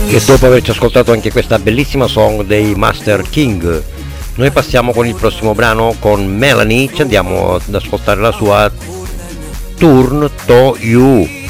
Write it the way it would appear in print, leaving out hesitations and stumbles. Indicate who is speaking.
Speaker 1: E dopo averci ascoltato anche questa bellissima song dei Master King, noi passiamo con il prossimo brano con Melanie, ci andiamo ad ascoltare la sua Turn to You.